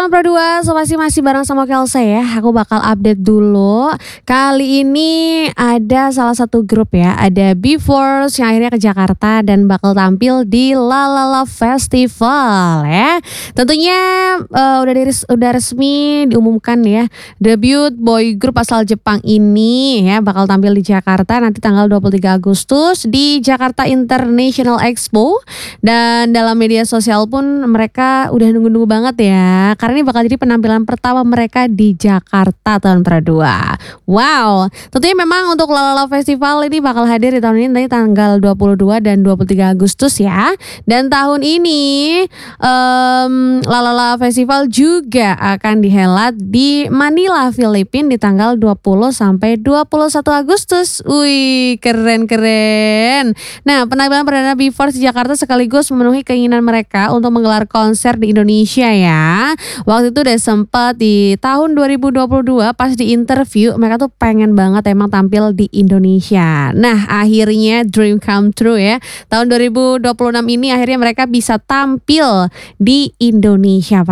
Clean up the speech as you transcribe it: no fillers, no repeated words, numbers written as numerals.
tahun Pro2, so masih bareng sama Kelsa ya. Aku bakal update dulu. Kali ini ada salah satu grup ya, ada B-Force yang akhirnya ke Jakarta dan bakal tampil di Lalala Festival ya. Tentunya udah resmi diumumkan ya, debut boy group asal Jepang ini ya bakal tampil di Jakarta nanti tanggal 23 Agustus di Jakarta International Expo. Dan dalam media sosial pun mereka udah nunggu-nunggu banget ya, karena ini bakal jadi penampilan pertama mereka di Jakarta tahun Pro2. Wow, tentunya memang untuk Lalala Festival ini bakal hadir di tahun ini nanti tanggal 22 dan 23 Agustus ya. Dan tahun ini Lalala Festival juga akan dihelat di Manila, Filipina di tanggal 20 sampai 21 Agustus. Wih, keren. Nah, penampilan perdana B-Force di Jakarta sekaligus memenuhi keinginan mereka untuk menggelar konser di Indonesia ya. Waktu itu udah sempat di tahun 2022 pas di interview mereka tuh pengen banget emang tampil di Indonesia. Nah, akhirnya dream come true ya. Tahun 2026 ini akhirnya mereka bisa tampil di Indonesia.